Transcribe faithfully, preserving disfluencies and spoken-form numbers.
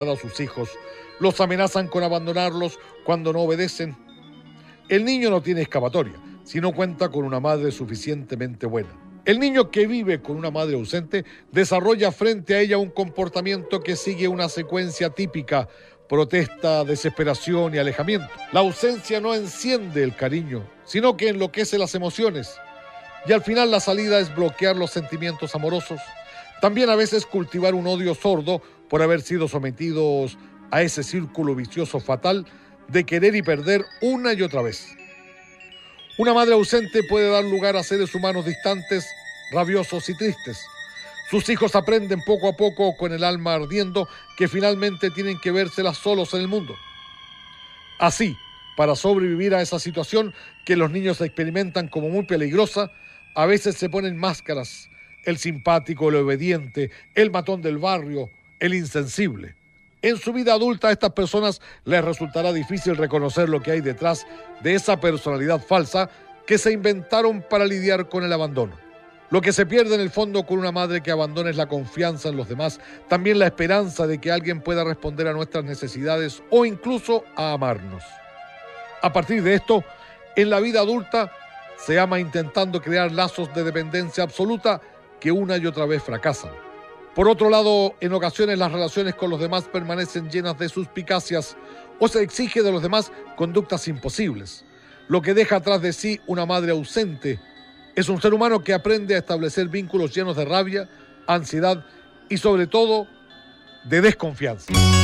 a sus hijos, los amenazan con abandonarlos cuando no obedecen. El niño no tiene escapatoria si no cuenta con una madre suficientemente buena. El niño que vive con una madre ausente desarrolla frente a ella un comportamiento que sigue una secuencia típica: protesta, desesperación y alejamiento. La ausencia no enciende el cariño, sino que enloquece las emociones. Y al final la salida es bloquear los sentimientos amorosos. También a veces cultivar un odio sordo por haber sido sometidos a ese círculo vicioso fatal de querer y perder una y otra vez. Una madre ausente puede dar lugar a seres humanos distantes, rabiosos y tristes. Sus hijos aprenden poco a poco, con el alma ardiendo, que finalmente tienen que vérselas solos en el mundo. Así, para sobrevivir a esa situación que los niños experimentan como muy peligrosa, a veces se ponen máscaras: el simpático, el obediente, el matón del barrio, el insensible. En su vida adulta a estas personas les resultará difícil reconocer lo que hay detrás de esa personalidad falsa que se inventaron para lidiar con el abandono. Lo que se pierde en el fondo con una madre que abandona es la confianza en los demás, también la esperanza de que alguien pueda responder a nuestras necesidades o incluso a amarnos. A partir de esto, en la vida adulta se ama intentando crear lazos de dependencia absoluta que una y otra vez fracasan. Por otro lado, en ocasiones las relaciones con los demás permanecen llenas de suspicacias o se exige de los demás conductas imposibles. Lo que deja atrás de sí una madre ausente es un ser humano que aprende a establecer vínculos llenos de rabia, ansiedad y sobre todo de desconfianza.